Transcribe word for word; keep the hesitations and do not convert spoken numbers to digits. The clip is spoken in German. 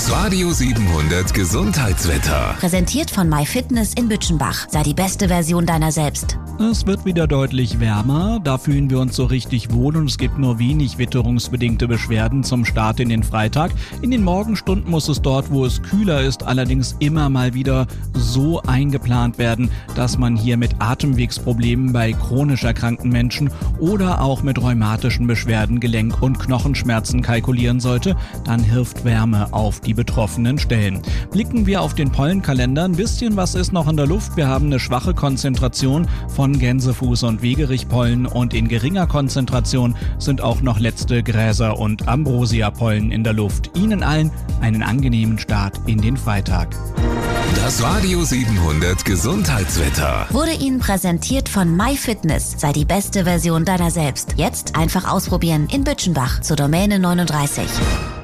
Das Radio siebenhundert Gesundheitswetter. Präsentiert von MyFitness in Bütchenbach. Sei die beste Version deiner selbst. Es wird wieder deutlich wärmer, da fühlen wir uns so richtig wohl und es gibt nur wenig witterungsbedingte Beschwerden zum Start in den Freitag. In den Morgenstunden muss es dort, wo es kühler ist, allerdings immer mal wieder so eingeplant werden, dass man hier mit Atemwegsproblemen bei chronisch erkrankten Menschen oder auch mit rheumatischen Beschwerden, Gelenk- und Knochenschmerzen kalkulieren sollte. Dann hilft Wärme auf die betroffenen Stellen. Blicken wir auf den Pollenkalender, ein bisschen was ist noch in der Luft. Wir haben eine schwache Konzentration von Gänsefuß- und Wegerichpollen und in geringer Konzentration sind auch noch letzte Gräser- und Ambrosiapollen in der Luft. Ihnen allen einen angenehmen Start in den Freitag. Das Radio siebenhundert Gesundheitswetter Wurde Ihnen präsentiert von MyFitness. Sei die beste Version deiner selbst. Jetzt einfach ausprobieren in Bütchenbach zur Domäne neununddreißig.